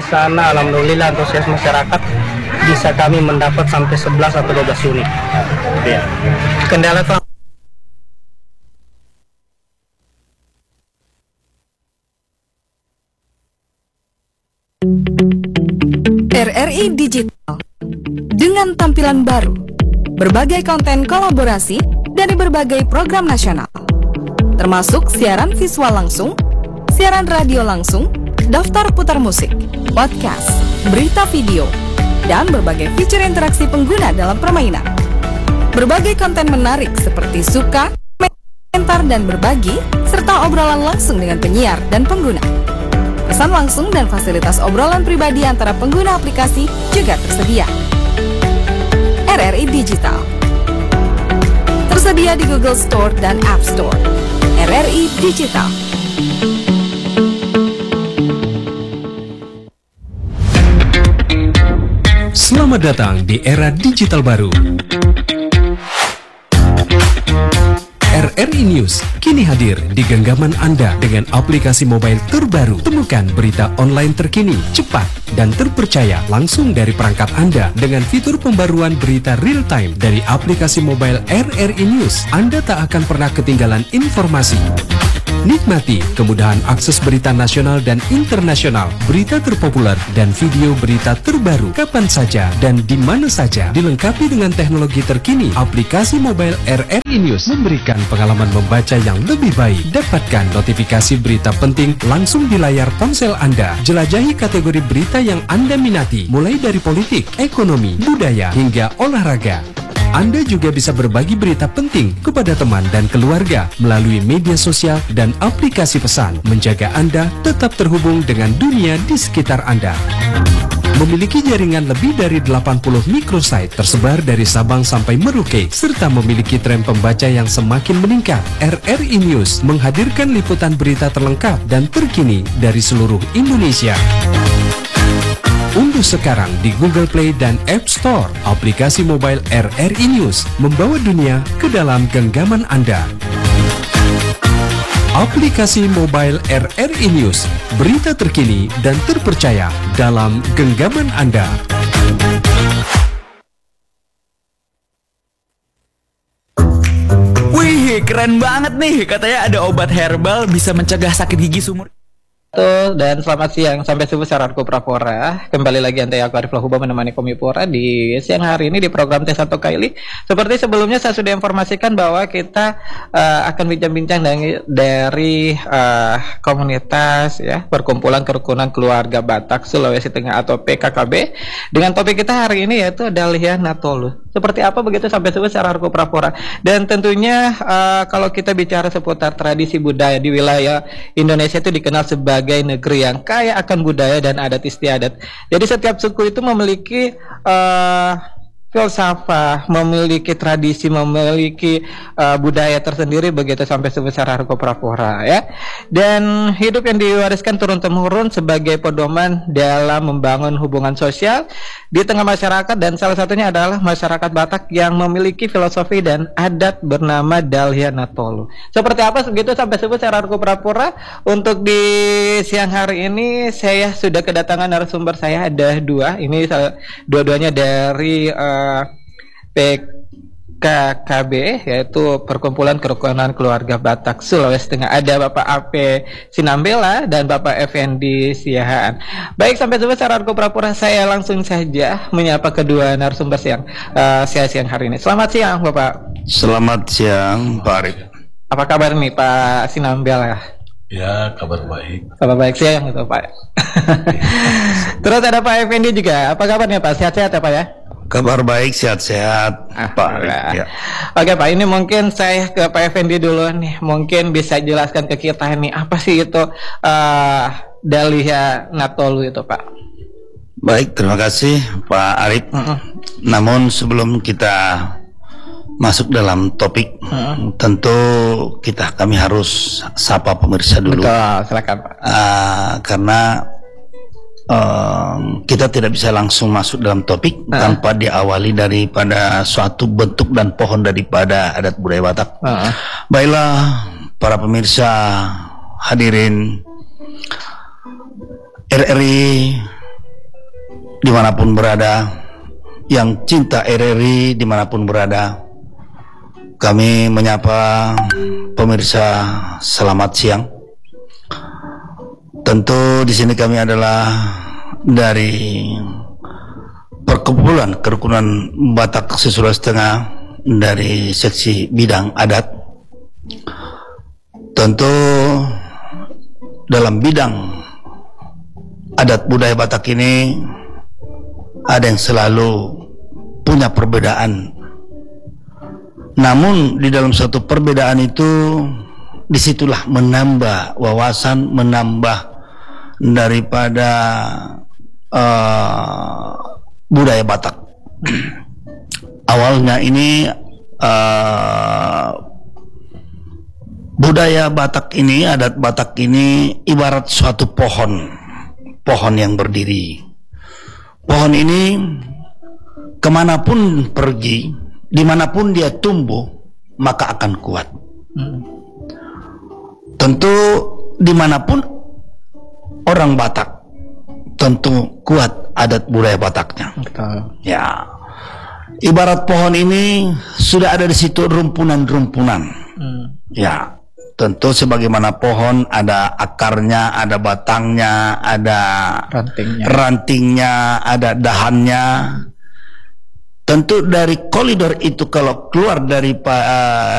sana alhamdulillah antusias masyarakat bisa kami mendapat sampai 11 atau 12 unit. Ya. Kendala RRI Digital dengan tampilan baru, berbagai konten kolaborasi dari berbagai program nasional, termasuk siaran visual langsung, siaran radio langsung, daftar putar musik, podcast, berita video, dan berbagai fitur interaksi pengguna dalam permainan. Berbagai konten menarik seperti suka, komentar, dan berbagi, serta obrolan langsung dengan penyiar dan pengguna. Pesan langsung dan fasilitas obrolan pribadi antara pengguna aplikasi juga tersedia. RRI Digital tersedia di Google Store dan App Store. RRI Digital. Selamat datang di era digital baru. RRI News kini hadir di genggaman Anda dengan aplikasi mobile terbaru. Temukan berita online terkini, cepat, dan terpercaya langsung dari perangkat Anda dengan fitur pembaruan berita real time dari aplikasi mobile RRI News. Anda tak akan pernah ketinggalan informasi. Nikmati kemudahan akses berita nasional dan internasional, berita terpopuler, dan video berita terbaru kapan saja dan di mana saja. Dilengkapi dengan teknologi terkini, aplikasi mobile RRI News memberikan pengalaman membaca yang lebih baik. Dapatkan notifikasi berita penting langsung di layar ponsel Anda. Jelajahi kategori berita yang Anda minati, mulai dari politik, ekonomi, budaya, hingga olahraga. Anda juga bisa berbagi berita penting kepada teman dan keluarga melalui media sosial dan aplikasi pesan, menjaga Anda tetap terhubung dengan dunia di sekitar Anda. Memiliki jaringan lebih dari 80 microsite tersebar dari Sabang sampai Merauke, serta memiliki tren pembaca yang semakin meningkat. RRI News menghadirkan liputan berita terlengkap dan terkini dari seluruh Indonesia. Unduh sekarang di Google Play dan App Store aplikasi mobile RRI News, membawa dunia ke dalam genggaman Anda. Aplikasi mobile RRI News, berita terkini dan terpercaya dalam genggaman Anda. Wih, keren banget nih. Katanya ada obat herbal bisa mencegah sakit gigi seumur. Dan selamat siang sampai subuh saranku Prapora. Kembali lagi Ante aku Arif Lahuba menemani Komipora di siang hari ini di program T1 Kaili. Seperti sebelumnya saya sudah informasikan bahwa kita akan bincang-bincang dari komunitas ya, perkumpulan kerukunan keluarga Batak Sulawesi Tengah atau PKKB, dengan topik kita hari ini yaitu Dahlia Natolu. Seperti apa begitu sampai subuh saranku Prapora. Dan tentunya kalau kita bicara seputar tradisi budaya di wilayah Indonesia itu dikenal sebagai negeri yang kaya akan budaya dan adat istiadat. Jadi setiap suku itu memiliki filsafah, memiliki tradisi, memiliki budaya tersendiri begitu sampai sebesar Harko Prapora ya. Dan hidup yang diwariskan turun-temurun sebagai pedoman dalam membangun hubungan sosial di tengah masyarakat, dan salah satunya adalah masyarakat Batak yang memiliki filosofi dan adat bernama Dahlia Natolu. Seperti apa begitu sampai sebesar Harko Prapora. Untuk di siang hari ini saya sudah kedatangan narasumber, saya ada dua. Ini dua-duanya dari PKKB, yaitu Perkumpulan Kerukunan Keluarga Batak Sulawesi Tengah. Ada Bapak Ape Sinambela dan Bapak Effendi Siahaan. Baik, sampai jumpa secara Prapura, saya langsung saja menyapa kedua narasumber siang hari ini. Selamat siang Bapak. Selamat siang Pak Arif. Apa kabar nih Pak Sinambela? Ya, kabar baik. Kabar baik siang itu Pak. Terus ada Pak Effendi juga. Apa kabarnya Pak? Sehat-sehat ya Pak ya? Kabar baik, sehat-sehat Pak Arif ya. Oke Pak, ini mungkin saya ke Pak Effendi dulu nih. Mungkin bisa jelaskan ke kita nih, apa sih itu Dahlia Natolu itu Pak? Baik, terima kasih Pak Arif. Namun sebelum kita masuk dalam topik, tentu kami harus sapa pemirsa dulu. Betul, silakan Pak. Karena kita tidak bisa langsung masuk dalam topik tanpa diawali daripada suatu bentuk dan pohon daripada adat budaya Batak. Baiklah para pemirsa hadirin RRI dimanapun berada, yang cinta RRI dimanapun berada, kami menyapa pemirsa selamat siang. Tentu di sini kami adalah dari perkumpulan kerukunan Batak se-Sulawesi Tengah dari seksi bidang adat. Tentu dalam bidang adat budaya Batak ini ada yang selalu punya perbedaan. Namun di dalam suatu perbedaan itu, disitulah menambah wawasan, menambah daripada budaya Batak. Awalnya ini budaya Batak ini, adat Batak ini ibarat suatu pohon yang berdiri. Pohon ini kemanapun pergi, dimanapun dia tumbuh, maka akan kuat. Tentu dimanapun orang Batak, tentu kuat adat budaya Bataknya. Ya, ibarat pohon ini sudah ada di situ rumpunan-rumpunan. Ya, tentu sebagaimana pohon ada akarnya, ada batangnya, ada rantingnya, ada dahannya. Tentu dari koridor itu kalau keluar